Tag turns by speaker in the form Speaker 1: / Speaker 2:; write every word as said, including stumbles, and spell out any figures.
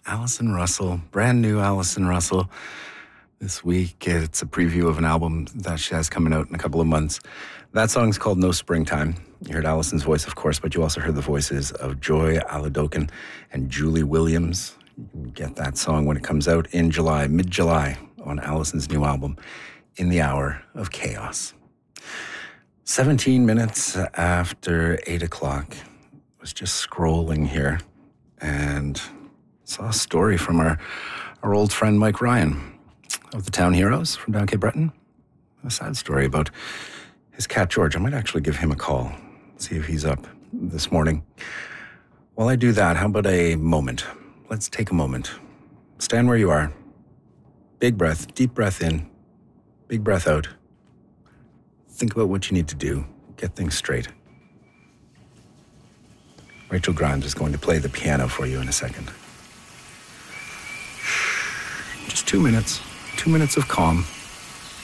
Speaker 1: Allison Russell, brand new Allison Russell. This week, it's a preview of an album that she has coming out in a couple of months. That song's called No Springtime. You heard Allison's voice, of course, but you also heard the voices of Joy Aladokin and Julie Williams. You can get that song when it comes out in July, mid-July, on Allison's new album, In the Hour of Chaos. seventeen minutes after eight o'clock, I was just scrolling here and saw a story from our, our old friend Mike Ryan of the Town Heroes from down Cape Breton. A sad story about his cat George. I might actually give him a call, see if he's up this morning. While I do that, how about a moment? Let's take a moment. Stand where you are. Big breath, deep breath in, big breath out. Think about what you need to do. Get things straight. Rachel Grimes is going to play the piano for you in a second. Just two minutes. Two minutes of calm.